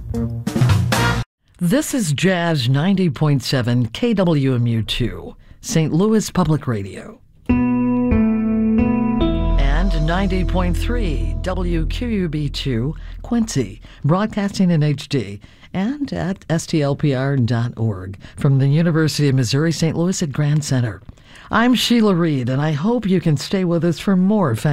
This is Jazz 90.7 KWMU2, St. Louis Public Radio. And 90.3 WQUB2, Quincy, broadcasting in HD and at stlpr.org from the University of Missouri St. Louis at Grand Center. I'm Sheila Reed, and I hope you can stay with us for more